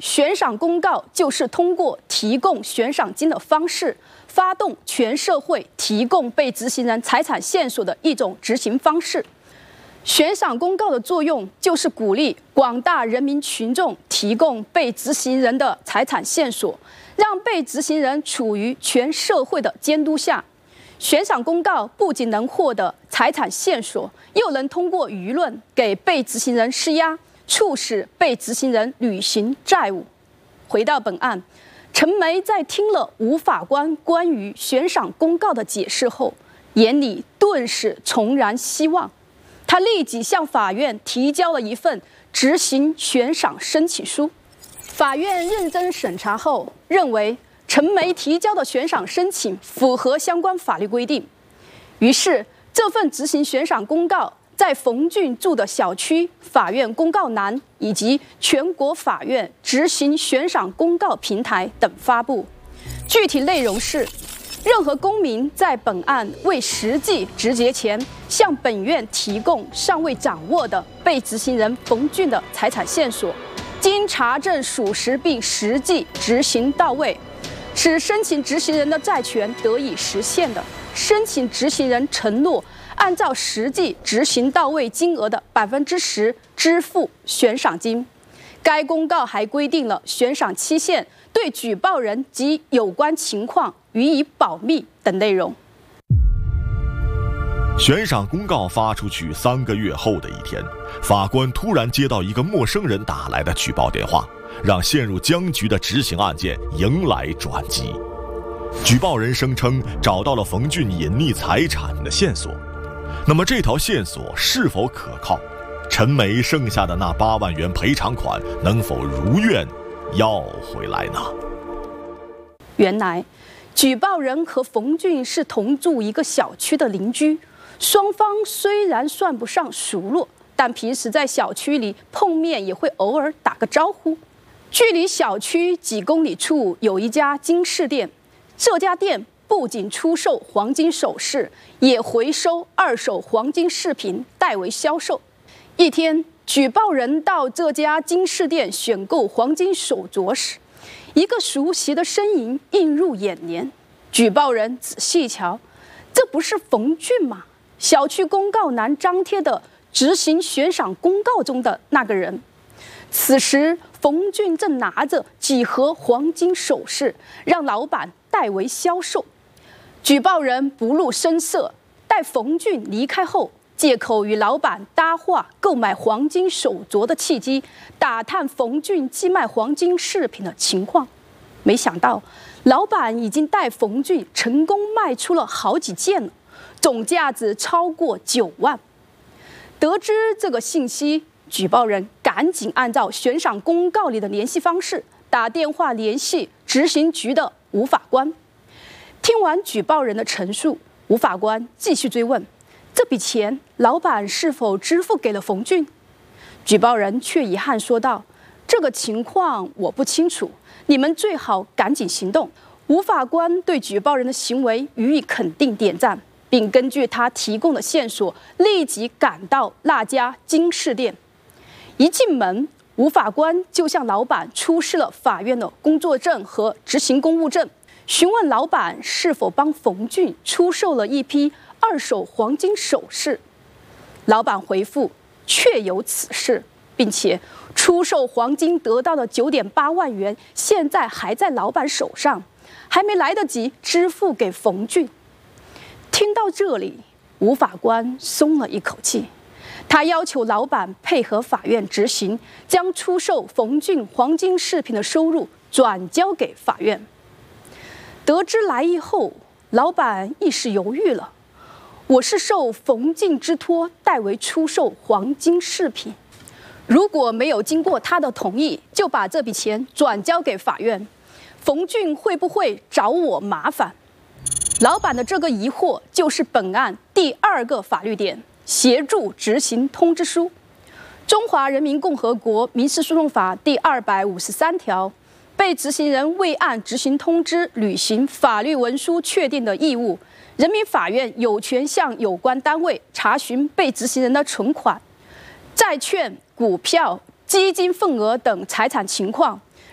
悬赏公告发出去3个月后的一天，法官突然接到一个陌生人打来的举报电话，让陷入僵局的执行案件迎来转机。举报人声称找到了冯俊隐匿财产的线索，那么这条线索是否可靠？陈梅剩下的那8万元赔偿款能否如愿要回来呢？ 原来，举报人和冯俊是同住一个小区的邻居，双方虽然算不上熟络，但平时在小区里碰面也会偶尔打个招呼。距离小区几公里处有一家金饰店，这家店不仅出售黄金首饰，也回收2手黄金饰品代为销售。一天，举报人到这家金饰店选购黄金手镯时，一个熟悉的身影映入眼帘。举报人仔细一瞧，这不是冯俊吗？小区公告栏张贴的执行悬赏公告中的那个人。此时，冯俊正拿着几盒黄金首饰，让老板代为销售。举报人不露声色，待冯俊离开后，借口与老板搭话购买黄金手镯的契机，打探冯俊寄卖黄金饰品的情况。没想到，老板已经带冯俊成功卖出了好几件了，总价值超过9万。得知这个信息，举报人赶紧按照悬赏公告里的联系方式打电话联系执行局的吴法官。听完举报人的陈述，吴法官继续追问：这笔钱老板是否支付给了冯俊？举报人却遗憾说道：这个情况我不清楚，你们最好赶紧行动。吴法官对举报人的行为予以肯定点赞，并根据他提供的线索，立即赶到那家金饰店。一进门，吴法官就向老板出示了法院的工作证和执行公务证，询问老板是否帮冯俊出售了一批2手黄金首饰。老板回复确有此事，并且出售黄金得到的9.8万元现在还在老板手上，还没来得及支付给冯俊。听到这里，吴法官松了一口气，他要求老板配合法院执行，将出售冯俊黄金饰品的收入转交给法院。得知来意后，老板一时犹豫了。我是受冯俊之托代为出售黄金饰品，如果没有经过他的同意就把这笔钱转交给法院，冯俊会不会找我麻烦？老板的这个疑惑就是本案第2个法律点：协助执行通知书。中华人民共和国民事诉讼法第253条，被执行人未按执行通知履行法律文书确定的义务，人民法院有权向有关单位查询被执行人的存款、债券、股票、基金份额等财产情况，